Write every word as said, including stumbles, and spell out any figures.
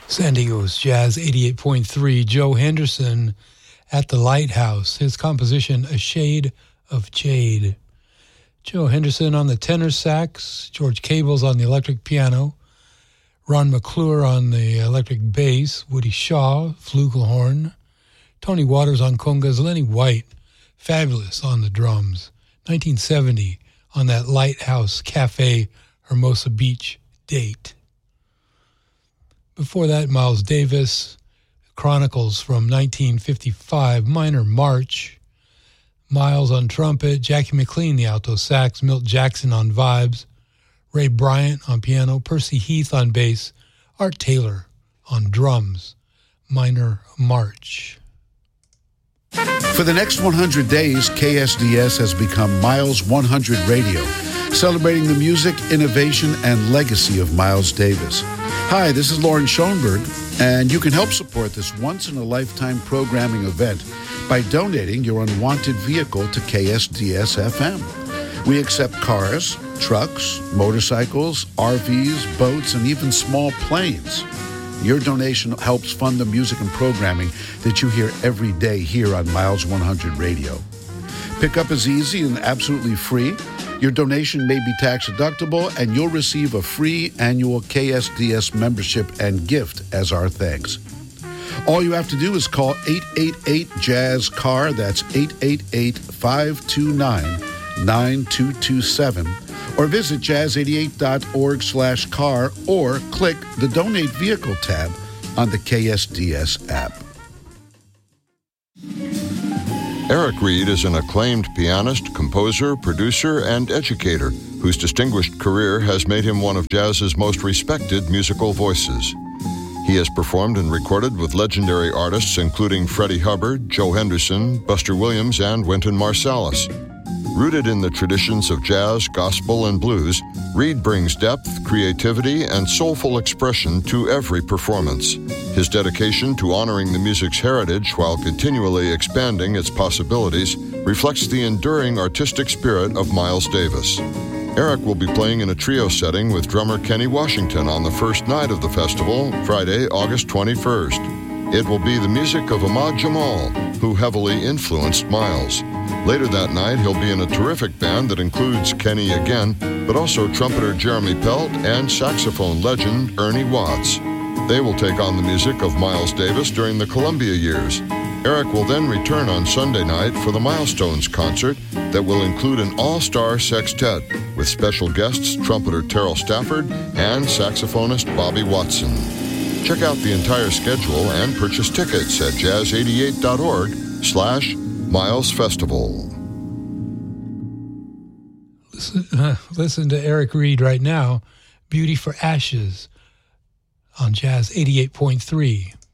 San Diego's Jazz eighty-eight point three, Joe Henderson at the Lighthouse, his composition A Shade of Jade. Joe Henderson on the tenor sax, George Cables on the electric piano, Ron McClure on the electric bass, Woody Shaw, flugelhorn, Tony Waters on congas, Lenny White, fabulous on the drums. nineteen seventy on that Lighthouse Cafe Hermosa Beach date. Before that, Miles Davis, Chronicles from nineteen fifty-five, Minor March. Miles on trumpet, Jackie McLean, the alto sax, Milt Jackson on vibes, Ray Bryant on piano, Percy Heath on bass, Art Taylor on drums. Minor March. For the next one hundred days, K S D S has become Miles one hundred Radio, celebrating the music, innovation, and legacy of Miles Davis. Hi, this is Lauren Schoenberg, and you can help support this once-in-a-lifetime programming event by donating your unwanted vehicle to K S D S F M. We accept cars, trucks, motorcycles, R Vs, boats, and even small planes. Your donation helps fund the music and programming that you hear every day here on Miles one hundred Radio. Pickup is easy and absolutely free. Your donation may be tax deductible, and you'll receive a free annual K S D S membership and gift as our thanks. All you have to do is call eight eight eight, jazz C A R, that's eight eight eight, five two nine, nine two two seven, or visit jazz eighty-eight dot org slash car, or click the Donate Vehicle tab on the K S D S app. Eric Reed is an acclaimed pianist, composer, producer, and educator whose distinguished career has made him one of jazz's most respected musical voices. He has performed and recorded with legendary artists including Freddie Hubbard, Joe Henderson, Buster Williams, and Wynton Marsalis. Rooted in the traditions of jazz, gospel, and blues, Reed brings depth, creativity, and soulful expression to every performance. His dedication to honoring the music's heritage while continually expanding its possibilities reflects the enduring artistic spirit of Miles Davis. Eric will be playing in a trio setting with drummer Kenny Washington on the first night of the festival, Friday, August twenty-first. It will be the music of Ahmad Jamal, who heavily influenced Miles. Later that night, he'll be in a terrific band that includes Kenny again, but also trumpeter Jeremy Pelt and saxophone legend Ernie Watts. They will take on the music of Miles Davis during the Columbia years. Eric will then return on Sunday night for the Milestones concert that will include an all-star sextet with special guests trumpeter Terrell Stafford and saxophonist Bobby Watson. Check out the entire schedule and purchase tickets at jazz eighty-eight dot org slash Miles Festival. Listen, uh, listen to Eric Reed right now, Beauty for Ashes on Jazz eighty-eight point three.